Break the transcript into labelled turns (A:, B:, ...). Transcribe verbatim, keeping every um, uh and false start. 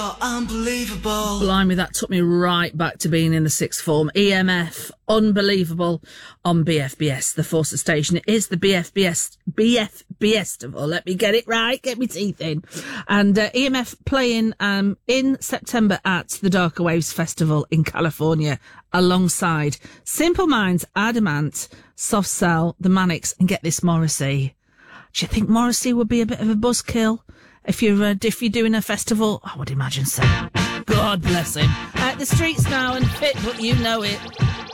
A: Oh, unbelievable.
B: Blimey, that took me right back to being in the sixth form. E M F, unbelievable, on B F B S, the Forster station. It is the B F B S, B F B S-tival. Let me get it right, get me teeth in. And uh, E M F playing um, in September at the Darker Waves Festival in California, alongside Simple Minds, Adamant, Soft Cell, The Manics, and get this, Morrissey. Do you think Morrissey would be a bit of a buzzkill if you're uh, if you're doing a festival? I would imagine so. God bless him. Uh, the streets now and fit, but you know it.